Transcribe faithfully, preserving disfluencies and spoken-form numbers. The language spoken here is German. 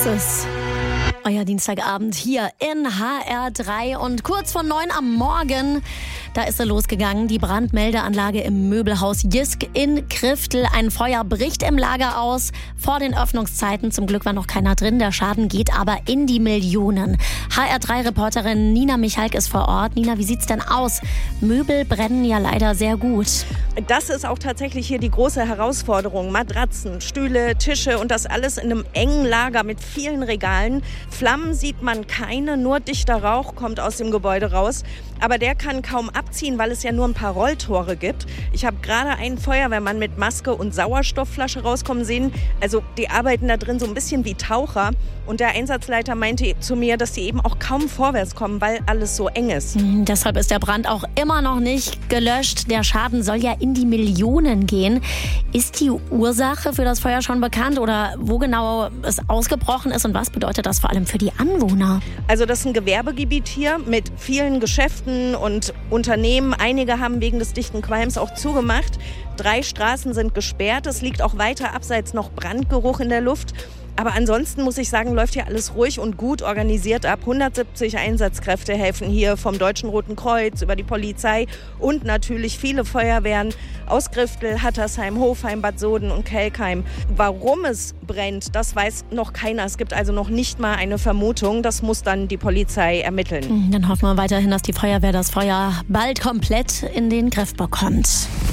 ist es. Euer Dienstagabend hier in H R drei und kurz vor neun am Morgen, da ist er losgegangen. Die Brandmeldeanlage im Möbelhaus Jysk in Kriftel. Ein Feuer bricht im Lager aus vor den Öffnungszeiten. Zum Glück war noch keiner drin. Der Schaden geht aber in die Millionen. H R drei Reporterin Nina Michalk ist vor Ort. Nina, wie sieht's denn aus? Möbel brennen ja leider sehr gut. Das ist auch tatsächlich hier die große Herausforderung. Matratzen, Stühle, Tische und das alles in einem engen Lager mit vielen Regalen. Flammen sieht man keine, nur dichter Rauch kommt aus dem Gebäude raus. Aber der kann kaum abziehen, weil es ja nur ein paar Rolltore gibt. Ich habe gerade einen Feuerwehrmann mit Maske und Sauerstoffflasche rauskommen sehen. Also die arbeiten da drin so ein bisschen wie Taucher. Und der Einsatzleiter meinte zu mir, dass sie eben auch kaum vorwärts kommen, weil alles so eng ist. Mhm, deshalb ist der Brand auch immer noch nicht gelöscht. Der Schaden soll ja in die Millionen gehen. Ist die Ursache für das Feuer schon bekannt oder wo genau es ausgebrochen ist und was bedeutet das vor allem für die Anwohner? Also das ist ein Gewerbegebiet hier mit vielen Geschäften und Unternehmen. Einige haben wegen des dichten Qualms auch zugemacht. Drei Straßen sind gesperrt. Es liegt auch weiter abseits noch Brandgeruch in der Luft. Aber ansonsten muss ich sagen, läuft hier alles ruhig und gut organisiert ab. hundertsiebzig Einsatzkräfte helfen hier vom Deutschen Roten Kreuz über die Polizei und natürlich viele Feuerwehren aus Kriftel, Hattersheim, Hofheim, Bad Soden und Kelkheim. Warum es brennt, das weiß noch keiner. Es gibt also noch nicht mal eine Vermutung. Das muss dann die Polizei ermitteln. Dann hoffen wir weiterhin, dass die Feuerwehr das Feuer bald komplett in den Griff bekommt.